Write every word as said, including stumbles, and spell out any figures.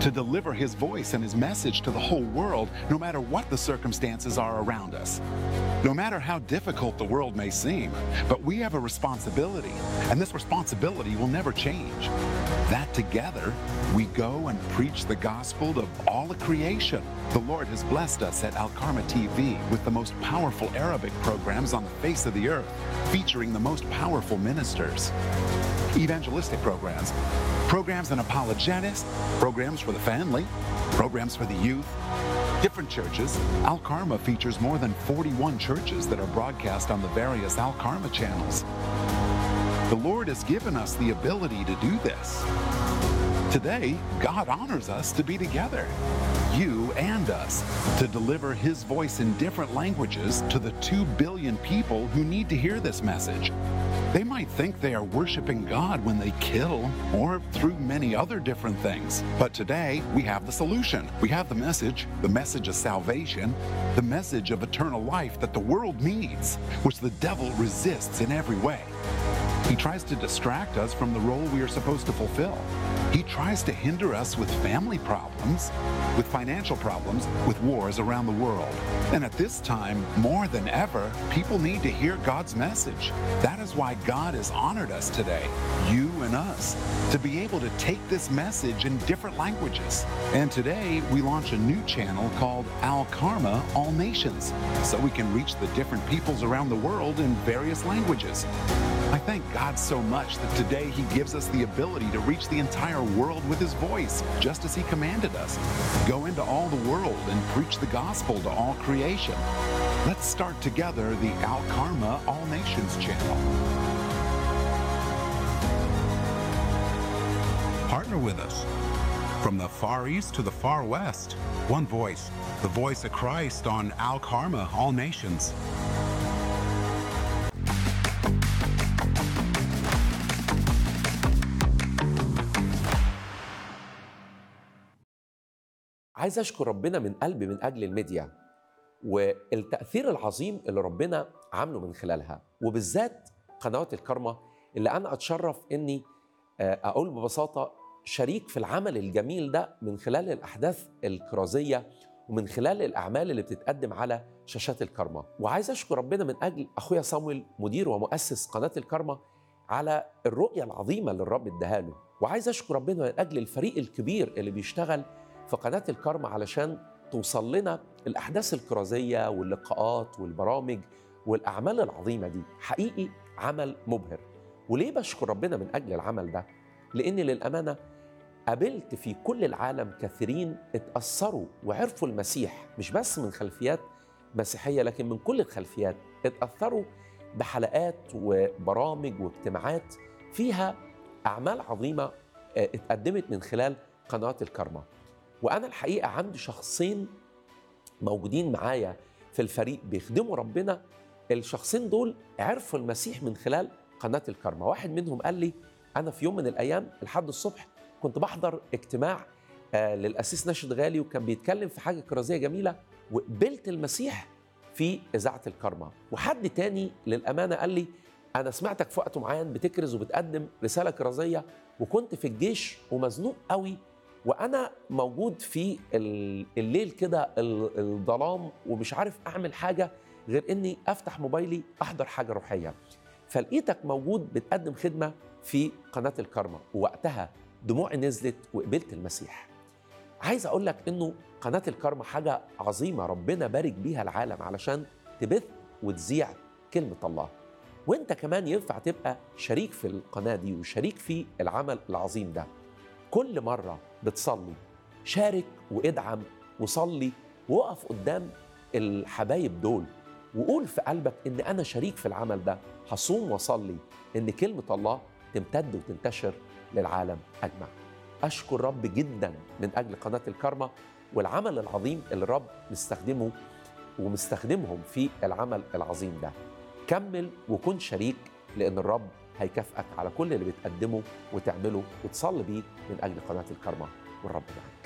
to deliver his voice and his message to the whole world, no matter what the circumstances are around us. No matter how difficult the world may seem, but we have a responsibility, and this responsibility will never change. That together, we go and preach the gospel to all of creation. The Lord has blessed us at Al Karma T V with the most powerful Arabic programs on the face of the earth, featuring the most powerful ministers. Evangelistic programs, programs on apologetics, programs for the family, programs for the youth, different churches. Al Karma features more than forty-one churches that are broadcast on the various Al Karma channels. The Lord has given us the ability to do this. Today, God honors us to be together, you and us, to deliver his voice in different languages to the two billion people who need to hear this message. They might think they are worshiping God when they kill or through many other different things. But today, we have the solution. We have the message, the message of salvation, the message of eternal life that the world needs, which the devil resists in every way. He tries to distract us from the role we are supposed to fulfill. He tries to hinder us with family problems, with financial problems, with wars around the world. And at this time, more than ever, people need to hear God's message. That is why God has honored us today, you and us, to be able to take this message in different languages. And today, we launch a new channel called Al Karma All Nations, so we can reach the different peoples around the world in various languages. I thank God so much that today he gives us the ability to reach the entire world with his voice, just as he commanded us. Go into all the world and preach the gospel to all creation. Let's start together the Al Karma All Nations channel. Partner with us. From the Far East to the Far West, one voice, the voice of Christ on Al Karma All Nations. عايز أشكر ربنا من قلبي من أجل الميديا والتأثير العظيم اللي ربنا عامله من خلالها، وبالذات قنوات الكارما اللي أنا أتشرف إني أقول ببساطة شريك في العمل الجميل ده من خلال الأحداث الكرازية ومن خلال الأعمال اللي بتتقدم على شاشات الكارما. وعايز أشكر ربنا من أجل أخويا صامويل مدير ومؤسس قناة الكارما على الرؤية العظيمة اللي الرب اداها له، وعايز أشكر ربنا من أجل الفريق الكبير اللي بيشتغل في قناة الكارما علشان توصل لنا الأحداث الكرازية واللقاءات والبرامج والأعمال العظيمة دي. حقيقي عمل مبهر. وليه بشكر ربنا من أجل العمل ده؟ لأن للأمانة قابلت في كل العالم كثيرين اتأثروا وعرفوا المسيح، مش بس من خلفيات مسيحية لكن من كل الخلفيات، اتأثروا بحلقات وبرامج واجتماعات فيها أعمال عظيمة اتقدمت من خلال قنوات الكارما. وأنا الحقيقة عندي شخصين موجودين معايا في الفريق بيخدموا ربنا. الشخصين دول عرفوا المسيح من خلال قناة الكارما. واحد منهم قال لي أنا في يوم من الأيام لحد الصبح كنت بحضر اجتماع آه للأسيس ناشد غالي، وكان بيتكلم في حاجة كرازية جميلة وقبلت المسيح في إذاعة الكارما. وحد تاني للأمانة قال لي أنا سمعتك في وقت معين بتكرز وبتقدم رسالة كرازية، وكنت في الجيش ومزنوق قوي وأنا موجود في الليل كده الظلام ومش عارف أعمل حاجة غير إني أفتح موبايلي أحضر حاجة روحية، فلقيتك موجود بتقدم خدمة في قناة الكارما، ووقتها دموعي نزلت وقبلت المسيح. عايز أقول لك إنه قناة الكارما حاجة عظيمة ربنا بارك بيها العالم علشان تبث وتذيع كلمة الله. وإنت كمان ينفع تبقى شريك في القناة دي وشريك في العمل العظيم ده. كل مرة بتصلي شارك وادعم وصلي وقف قدام الحبايب دول وقول في قلبك إن أنا شريك في العمل ده، هصوم وصلي إن كلمة الله تمتد وتنتشر للعالم أجمع. أشكر رب جدا من أجل قناة الكارما والعمل العظيم اللي الرب مستخدمه ومستخدمهم في العمل العظيم ده. كمل وكن شريك، لأن الرب هيكافئك على كل اللي بتقدمه وتعمله وتصلي بيه من أجل قناة الكارما، والرب معك.